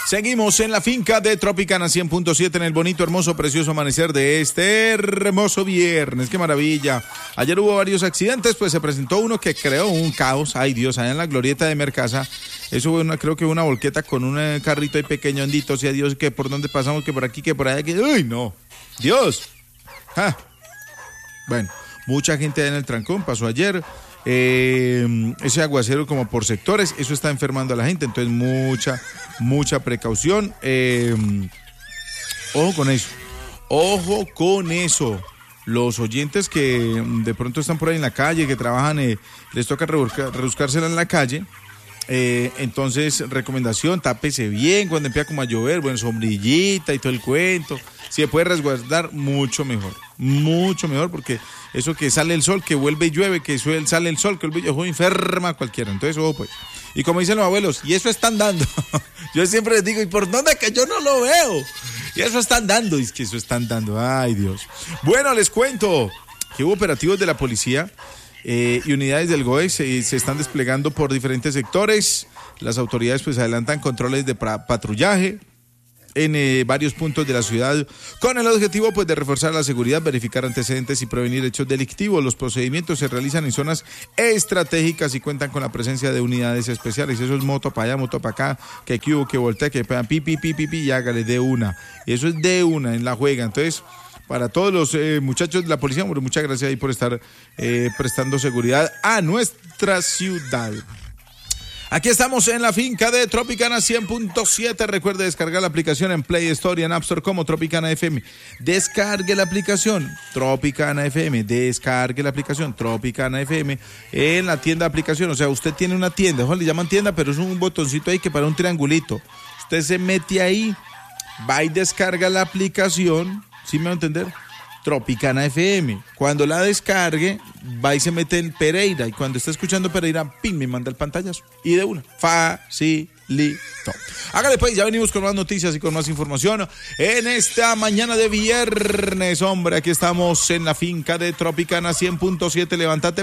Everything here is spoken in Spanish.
Seguimos en la finca de Tropicana 100.7 en el bonito, hermoso, precioso amanecer de este hermoso viernes. ¡Qué maravilla! Ayer hubo varios accidentes, pues se presentó uno que creó un caos. ¡Ay, Dios! Allá en la glorieta de Mercasa. Eso fue creo que una volqueta con un carrito ahí pequeño, bendito sea Dios, que por donde pasamos, que por aquí, que por allá, que... ¡Uy, no! ¡Dios! ¡Ja! Bueno, mucha gente en el trancón pasó ayer. Ese aguacero como por sectores, eso está enfermando a la gente, entonces mucha precaución. Ojo con eso. Los oyentes que de pronto están por ahí en la calle, que trabajan, les toca rebuscársela en la calle. Entonces, recomendación, tápese bien cuando empieza como a llover, bueno, sombrillita y todo el cuento. Si se puede resguardar, mucho mejor, porque eso que sale el sol, que vuelve y llueve, que sale el sol, que vuelve y llueve, enferma a cualquiera. Entonces, ojo pues. Y como dicen los abuelos, y eso están dando. Yo siempre les digo, ¿y por dónde que yo no lo veo? Y eso están dando, y es que eso están dando, ay Dios. Bueno, les cuento que hubo operativos de la policía y unidades del GOE se están desplegando por diferentes sectores. Las autoridades pues adelantan controles de patrullaje en varios puntos de la ciudad con el objetivo pues de reforzar la seguridad, verificar antecedentes y prevenir hechos delictivos. Los procedimientos se realizan en zonas estratégicas y cuentan con la presencia de unidades especiales. Eso es moto para allá, moto para acá, que aquí hubo, que voltea, que pegan pi y hágale de una. Eso es de una en la juega. Entonces, para todos los muchachos de la policía, muchas gracias ahí por estar prestando seguridad a nuestra ciudad. Aquí estamos en la finca de Tropicana 100.7. Recuerde descargar la aplicación en Play Store y en App Store como Tropicana FM. Descargue la aplicación Tropicana FM. Descargue la aplicación Tropicana FM en la tienda de aplicación. O sea, usted tiene una tienda, le llaman tienda, pero es un botoncito ahí que para un triangulito. Usted se mete ahí, va y descarga la aplicación. ¿Sí me va a entender? Tropicana FM. Cuando la descargue, va y se mete en Pereira. Y cuando está escuchando Pereira, ¡pim!, me manda el pantallazo. Y de una. Facilito. Hágale pues, ya venimos con más noticias y con más información en esta mañana de viernes. Hombre, aquí estamos en la finca de Tropicana 100.7. Levántate.